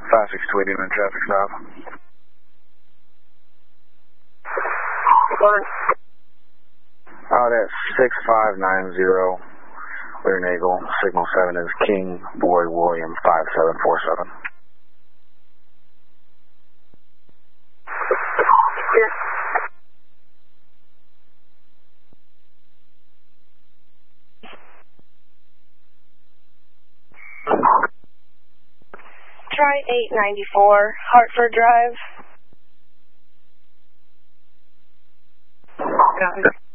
562 waiting on traffic stop. That's 6590 Clear Nagel. Signal 7 is King Boy William 5747. Try 894 Hartford Drive.